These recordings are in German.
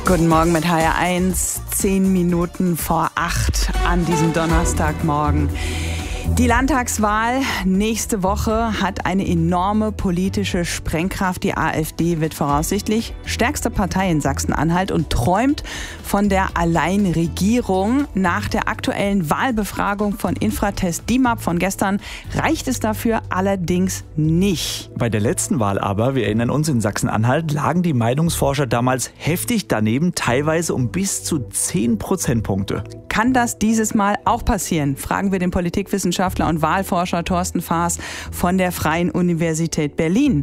Guten Morgen mit HR1, 10 Minuten vor 8 an diesem Donnerstagmorgen. Die Landtagswahl nächste Woche hat eine enorme politische Sprengkraft. Die AfD wird voraussichtlich stärkste Partei in Sachsen-Anhalt und träumt von der Alleinregierung. Nach der aktuellen Wahlbefragung von Infratest DIMAP von gestern reicht es dafür allerdings nicht. Bei der letzten Wahl aber, wir erinnern uns, in Sachsen-Anhalt lagen die Meinungsforscher damals heftig daneben, teilweise um bis zu 10 Prozentpunkte. Kann das dieses Mal auch passieren? Fragen wir den Politikwissenschaftler und Wahlforscher Thorsten Faas von der Freien Universität Berlin.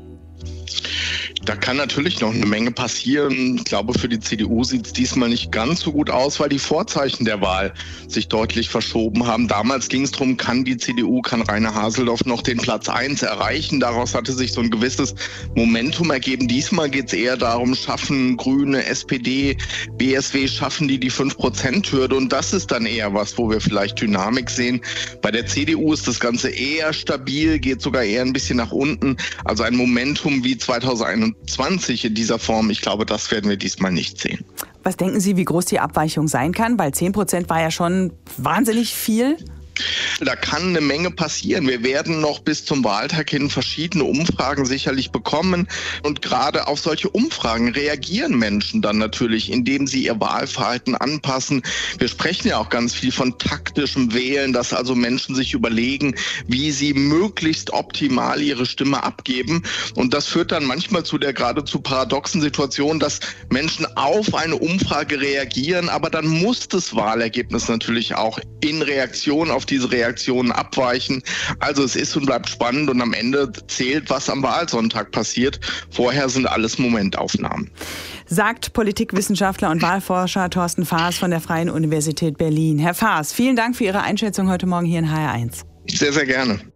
Da kann natürlich noch eine Menge passieren. Ich glaube, für die CDU sieht es diesmal nicht ganz so gut aus, weil die Vorzeichen der Wahl sich deutlich verschoben haben. Damals ging es darum, kann Rainer Haseloff noch den Platz 1 erreichen. Daraus hatte sich so ein gewisses Momentum ergeben. Diesmal geht es eher darum, schaffen Grüne, SPD, BSW, schaffen die 5%-Hürde. Und das ist dann eher was, wo wir vielleicht Dynamik sehen. Bei der CDU ist das Ganze eher stabil, geht sogar eher ein bisschen nach unten. Also ein Momentum wie 2021 in dieser Form, ich glaube, das werden wir diesmal nicht sehen. Was denken Sie, wie groß die Abweichung sein kann? Weil 10% war ja schon wahnsinnig viel. Da kann eine Menge passieren. Wir werden noch bis zum Wahltag hin verschiedene Umfragen sicherlich bekommen. Und gerade auf solche Umfragen reagieren Menschen dann natürlich, indem sie ihr Wahlverhalten anpassen. Wir sprechen ja auch ganz viel von taktischem Wählen, dass also Menschen sich überlegen, wie sie möglichst optimal ihre Stimme abgeben. Und das führt dann manchmal zu der geradezu paradoxen Situation, dass Menschen auf eine Umfrage reagieren, aber dann muss das Wahlergebnis natürlich auch in Reaktion auf diese Reaktionen abweichen. Also es ist und bleibt spannend und am Ende zählt, was am Wahlsonntag passiert. Vorher sind alles Momentaufnahmen. Sagt Politikwissenschaftler und Wahlforscher Thorsten Faas von der Freien Universität Berlin. Herr Faas, vielen Dank für Ihre Einschätzung heute Morgen hier in HR1. Sehr, sehr gerne.